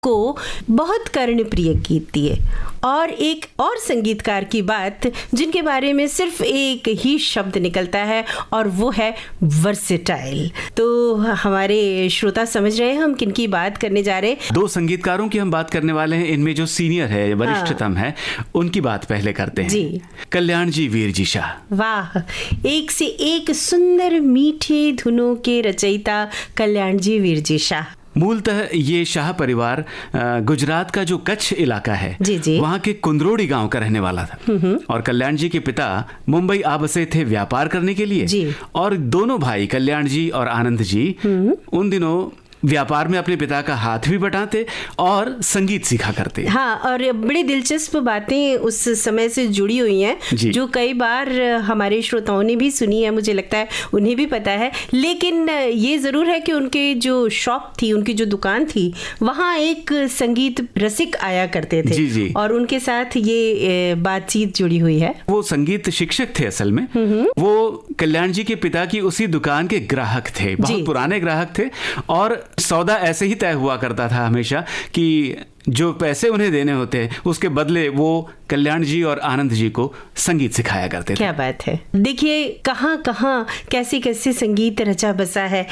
को बहुत कर्णप्रिय गीत दिए। और एक और संगीतकार की बात जिनके बारे में सिर्फ एक ही शब्द निकलता है और वो है वर्सेटाइल। तो हमारे श्रोता समझ रहे हैं हम किनकी बात करने जा रहे हैं। दो संगीतकारों की हम बात करने वाले हैं। इनमें जो सीनियर है, वरिष्ठतम है, उनकी बात पहले करते हैं जी। कल्याण जी वीर जी शाह। वाह, एक से एक सुंदर मीठी धुनों के रचयिता कल्याण जी वीर जी शाह। मूलतः ये शाह परिवार गुजरात का जो कच्छ इलाका है जी। वहाँ के कुंदरोड़ी गांव का रहने वाला था। और कल्याण जी के पिता मुंबई आ बसे थे व्यापार करने के लिए जी। और दोनों भाई कल्याण जी और आनंद जी उन दिनों व्यापार में अपने पिता का हाथ भी बटाते और संगीत सीखा करते। हाँ, और बड़ी दिलचस्प बातें उस समय से जुड़ी हुई हैं जो कई बार हमारे श्रोताओं ने भी सुनी है, मुझे लगता है उन्हें भी पता है। लेकिन ये ज़रूर है कि उनके जो शॉप थी, उनकी जो दुकान थी, वहाँ एक संगीत रसिक आया करते थे जी। और उनके साथ ये बातचीत जुड़ी हुई है। वो संगीत शिक्षक थे असल में। वो कल्याण जी के पिता की उसी दुकान के ग्राहक थे, बहुत पुराने ग्राहक थे। और सौदा ऐसे ही तय हुआ करता था हमेशा कि जो पैसे उन्हें देने होते हैं उसके बदले वो कल्याण जी और आनंद जी को संगीत सिखाया करते थे। क्या बात है। देखिए कहाँ कहाँ कैसे कैसे संगीत रचा बसा है।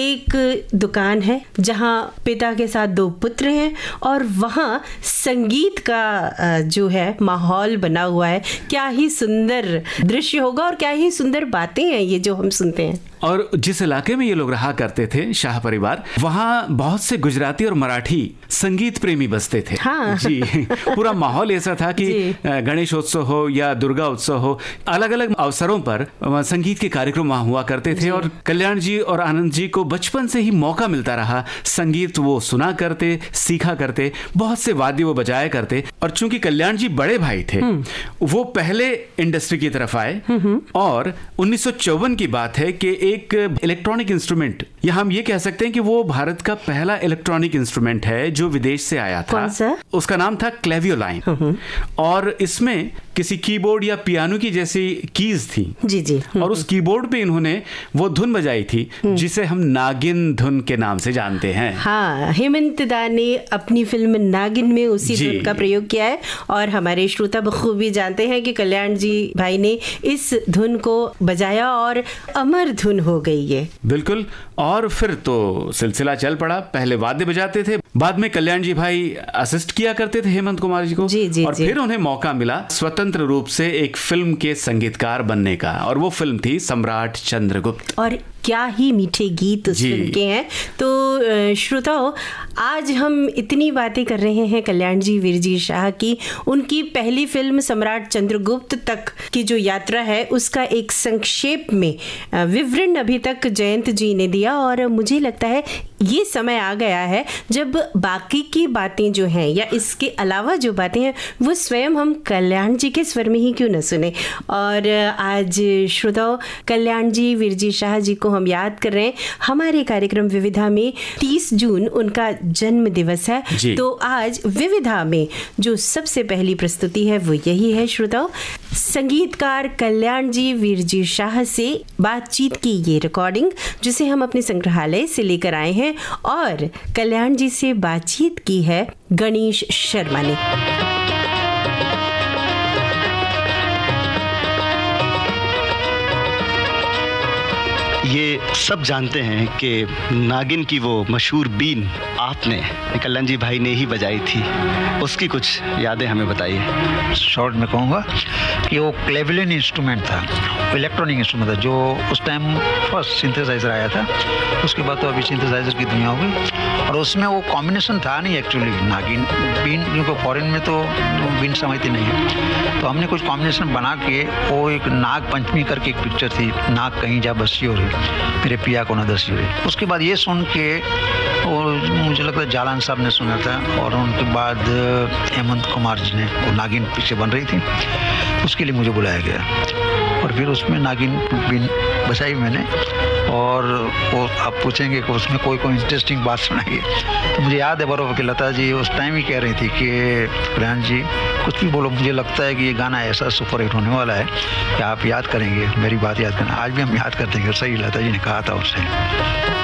एक दुकान है जहाँ पिता के साथ दो पुत्र हैं और वहाँ संगीत का जो है माहौल बना हुआ है। क्या ही सुंदर दृश्य होगा और क्या ही सुंदर बातें हैं ये जो हम सुनते हैं। और जिस इलाके में ये लोग रहा करते थे शाह परिवार, वहाँ बहुत से गुजराती और मराठी संगीत प्रेमी बसते थे। हाँ। जी, पूरा माहौल ऐसा था कि गणेशोत्सव हो या दुर्गा उत्सव हो, अलग अलग अवसरों पर संगीत के कार्यक्रम वहाँ हुआ करते थे। और कल्याण जी और आनंद जी को बचपन से ही मौका मिलता रहा, संगीत वो सुना करते, सीखा करते, बहुत से वाद्य वो बजाया करते। और चूंकि कल्याण जी बड़े भाई थे, वो पहले इंडस्ट्री की तरफ आए। और 1954 की बात है कि एक इलेक्ट्रॉनिक इंस्ट्रूमेंट, या हम ये कह सकते हैं कि वो भारत का पहला इलेक्ट्रॉनिक इंस्ट्रूमेंट है जो विदेश से आया था। कौन सा? उसका नाम था क्लेवियोलाइन। और इसमें किसी कीबोर्ड या पियानो की जैसी कीज थी जी। और उस कीबोर्ड पे इन्होंने वो धुन बजाई थी जिसे हम नागिन धुन के नाम से जानते हैं। हाँ, हेमंत दा ने अपनी फिल्म नागिन में उसी धुन का प्रयोग किया है। और हमारे श्रोता बखूबी जानते हैं कि कल्याण जी भाई ने इस धुन को बजाया और अमर धुन हो गई है। बिल्कुल। और फिर तो सिलसिला चल पड़ा। पहले वाद्य बजाते थे, बाद में कल्याण जी भाई असिस्ट किया करते थे हेमंत कुमार जी को। और फिर उन्हें मौका मिला स्वतंत्र रूप से एक फिल्म के संगीतकार बनने का, और वो फिल्म थी सम्राट चंद्रगुप्त। और क्या ही मीठे गीत उस फिल्म के हैं। तो श्रोताओ, आज हम इतनी बातें कर रहे हैं कल्याण जी वीर जी शाह की। उनकी पहली फिल्म सम्राट चंद्रगुप्त तक की जो यात्रा है उसका एक संक्षेप में विवरण अभी तक जयंत जी ने दिया। और मुझे लगता है ये समय आ गया है जब बाकी की बातें जो हैं या इसके अलावा जो बातें हैं वो स्वयं हम कल्याण जी के स्वर में ही क्यों न सुने। और आज श्रोताओ, कल्याण जी वीर जी शाह जी को हम याद कर रहे हैं। हमारे कार्यक्रम विविधा में 30 जून उनका जन्म दिवस है। तो आज विविधा में जो सबसे पहली प्रस्तुति है वो यही है श्रोताओ, संगीतकार कल्याण जी वीर जी शाह से बातचीत की ये रिकॉर्डिंग जिसे हम अपने संग्रहालय से लेकर आए हैं। और कल्याण जी से बातचीत की है गणेश शर्मा ने। ये सब जानते हैं कि नागिन की वो मशहूर बीन आपने कल्याण जी भाई ने ही बजाई थी। उसकी कुछ यादें हमें बताइए। शॉर्ट में कहूँगा कि वो क्लेवियोलाइन इंस्ट्रूमेंट था, इलेक्ट्रॉनिक इंस्ट्रूमेंट था जो उस टाइम फर्स्ट सिंथेसाइजर आया था। उसके बाद तो अभी सिंथेसाइजर की दुनिया हो गई। और उसमें वो कॉम्बिनेशन था नहीं एक्चुअली, नागिन बीन, क्योंकि फॉरेन में तो बीन समझती नहीं है। तो हमने कुछ कॉम्बिनेशन बना के, वो एक नाग पंचमी करके एक पिक्चर थी, नाग कहीं जा बसी हो रही, मेरे पिया को न दसी हो रही। उसके बाद ये सुन के और मुझे लगता है जालान साहब ने सुना था। और उनके बाद हेमंत कुमार जी ने, वो नागिन पिक्चर बन रही थी, उसके लिए मुझे बुलाया गया। और फिर उसमें नागिन बीन बजाई मैंने। और वो आप पूछेंगे कि उसमें कोई इंटरेस्टिंग बात सुनाइए, तो मुझे याद है बरोबर कि लता जी उस टाइम ही कह रही थी कि कल्याण जी कुछ भी बोलो, मुझे लगता है कि ये गाना ऐसा सुपर हिट होने वाला है कि आप याद करेंगे, मेरी बात याद करना। आज भी हम याद करते हैं। सही लता जी ने कहा था उससे।